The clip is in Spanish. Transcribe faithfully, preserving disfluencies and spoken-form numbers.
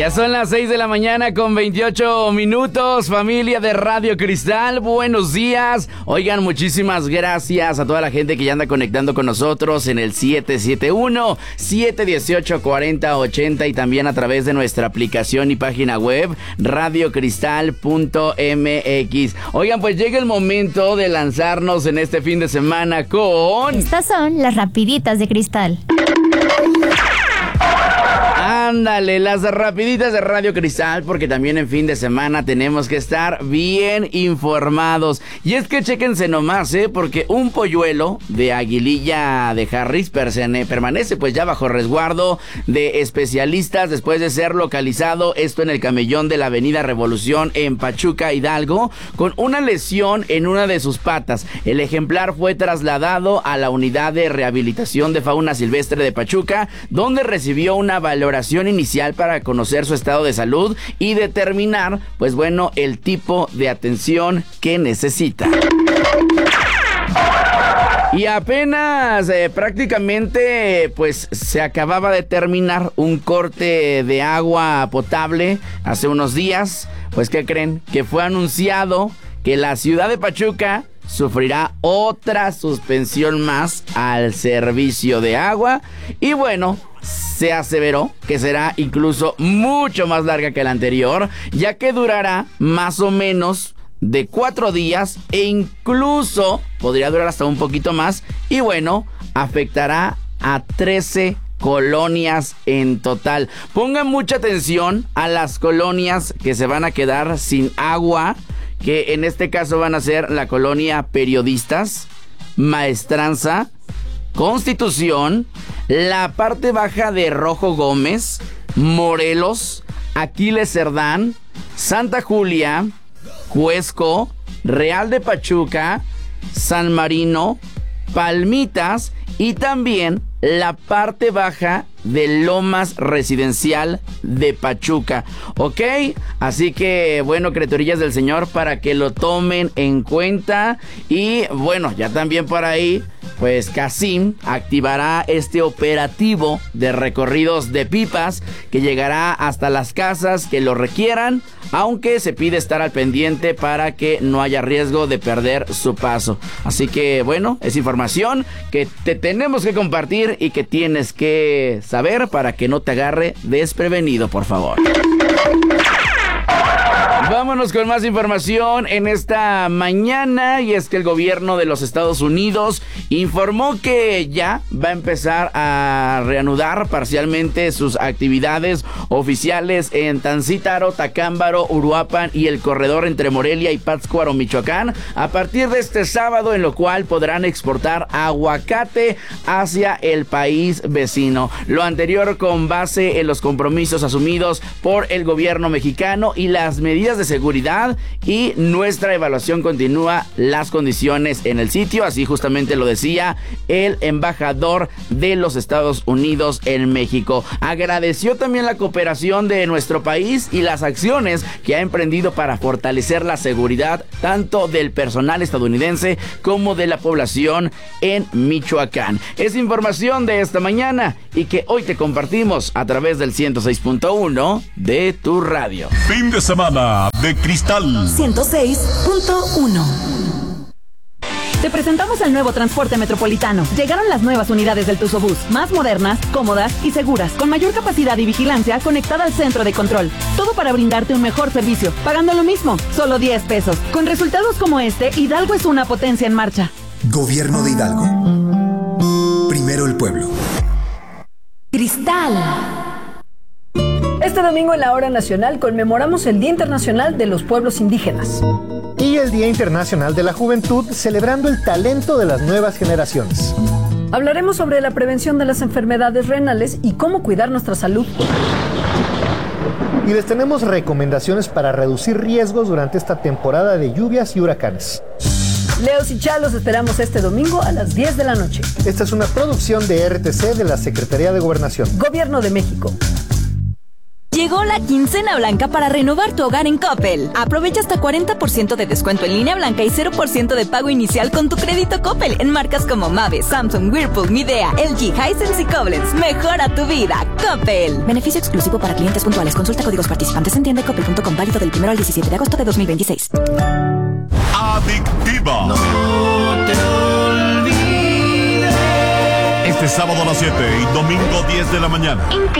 Ya son las seis de la mañana con veintiocho minutos, familia de Radio Cristal, buenos días. Oigan, muchísimas gracias a toda la gente que ya anda conectando con nosotros en el siete siete uno, siete uno ocho, cuatro cero ocho cero y también a través de nuestra aplicación y página web radio cristal punto m x. Oigan, pues llega el momento de lanzarnos en este fin de semana con... Estas son las rapiditas de Cristal. Ándale, las rapiditas de Radio Cristal, porque también en fin de semana tenemos que estar bien informados. Y es que chéquense nomás, ¿eh? Porque un polluelo de Aguililla de Harris permanece pues ya bajo resguardo de especialistas después de ser localizado, esto en el camellón de la Avenida Revolución en Pachuca, Hidalgo, con una lesión en una de sus patas. El ejemplar fue trasladado a la unidad de rehabilitación de fauna silvestre de Pachuca, donde recibió una valoración inicial para conocer su estado de salud y determinar, pues bueno, el tipo de atención que necesita. Y apenas eh, prácticamente pues se acababa de terminar un corte de agua potable hace unos días. Pues ¿qué creen? Que fue anunciado que la ciudad de Pachuca sufrirá otra suspensión más al servicio de agua. Y bueno, se aseveró que será incluso mucho más larga que la anterior, ya que durará más o menos de cuatro días e incluso podría durar hasta un poquito más. Y bueno, afectará a trece colonias en total. Pongan mucha atención a las colonias que se van a quedar sin agua, que en este caso van a ser la colonia Periodistas, Maestranza, Constitución, la parte baja de Rojo Gómez, Morelos, Aquiles Cerdán, Santa Julia, Cuesco, Real de Pachuca, San Marino, Palmitas y también la parte baja de Lomas Residencial de Pachuca, ¿ok? Así que, bueno, criaturillas del Señor, para que lo tomen en cuenta. Y, bueno, ya también por ahí, pues, Casim activará este operativo de recorridos de pipas que llegará hasta las casas que lo requieran, aunque se pide estar al pendiente para que no haya riesgo de perder su paso. Así que, bueno, es información que te tenemos que compartir y que tienes que saber para que no te agarre desprevenido, por favor. Vámonos con más información en esta mañana, y es que el gobierno de los Estados Unidos informó que ya va a empezar a reanudar parcialmente sus actividades oficiales en Tancítaro, Tacámbaro, Uruapan y el corredor entre Morelia y Pátzcuaro, Michoacán, a partir de este sábado, en lo cual podrán exportar aguacate hacia el país vecino. Lo anterior con base en los compromisos asumidos por el gobierno mexicano y las medidas de seguridad, y nuestra evaluación continúa las condiciones en el sitio. Así justamente lo decía el embajador de los Estados Unidos en México. Agradeció también la cooperación de nuestro país y las acciones que ha emprendido para fortalecer la seguridad tanto del personal estadounidense como de la población en Michoacán. Es información de esta mañana y que hoy te compartimos a través del ciento seis punto uno de tu radio. Fin de semana de Cristal ciento seis punto uno. Te presentamos el nuevo transporte metropolitano. Llegaron las nuevas unidades del Tuzobús, más modernas, cómodas y seguras, con mayor capacidad y vigilancia conectada al centro de control. Todo para brindarte un mejor servicio, pagando lo mismo, solo diez pesos. Con resultados como este, Hidalgo es una potencia en marcha. Gobierno de Hidalgo. Primero el pueblo. Cristal. Este domingo en la Hora Nacional conmemoramos el Día Internacional de los Pueblos Indígenas. Y el Día Internacional de la Juventud, celebrando el talento de las nuevas generaciones. Hablaremos sobre la prevención de las enfermedades renales y cómo cuidar nuestra salud. Y les tenemos recomendaciones para reducir riesgos durante esta temporada de lluvias y huracanes. Leos y Chalos esperamos este domingo a las diez de la noche. Esta es una producción de R T C de la Secretaría de Gobernación. Gobierno de México. Llegó la quincena blanca para renovar tu hogar en Coppel. Aprovecha hasta cuarenta por ciento de descuento en línea blanca y cero por ciento de pago inicial con tu crédito Coppel en marcas como Mave, Samsung, Whirlpool, Midea, L G, Hisense y Koblenz. Mejora tu vida, Coppel. Beneficio exclusivo para clientes puntuales. Consulta códigos participantes en tienda coppel punto com, válido del primero al diecisiete de agosto de dos mil veintiséis. Adictiva. No te olvides. Este sábado a las siete y domingo diez de la mañana.